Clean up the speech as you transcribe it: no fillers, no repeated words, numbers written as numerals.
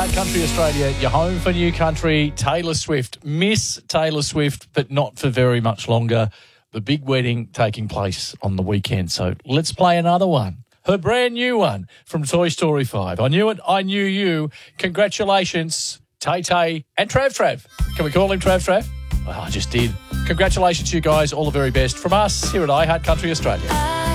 Hard Country Australia, your home for new country. Taylor Swift. Miss Taylor Swift, but not for very much longer. The big wedding taking place on the weekend. So let's play another one. Her brand new one from Toy Story 5. I Knew It, I Knew You. Congratulations, Tay-Tay and Trav. Can we call him Trav? Well, I just did. Congratulations to you guys. All the very best from us here at iHeart Country Australia.